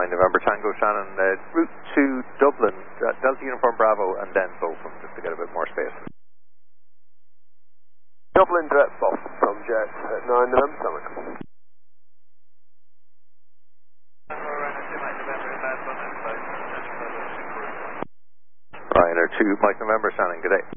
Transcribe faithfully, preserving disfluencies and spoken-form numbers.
nine November Tango Shannon, uh, route to Dublin, uh, Delta Uniform Bravo, and then Bolton, just to get a bit more space. Dublin direct off from Jet at nine November Summit. Ryanair two Mike November Shannon, good day.